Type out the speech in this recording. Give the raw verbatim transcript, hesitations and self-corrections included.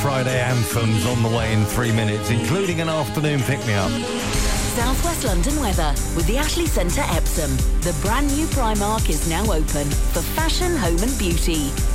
Friday anthems on the way in three minutes, including an afternoon pick-me-up. South West London weather with the Ashley Centre Epsom. The brand new Primark is now open for fashion, home and beauty.